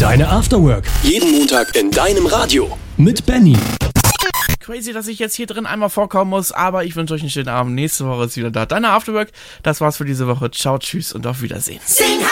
Deine Afterwork. Jeden Montag in deinem Radio. Mit Benny. Crazy, dass ich jetzt hier drin einmal vorkommen muss, aber ich wünsche euch einen schönen Abend. Nächste Woche ist wieder da. Deine Afterwork. Das war's für diese Woche. Ciao, tschüss und auf Wiedersehen. Sing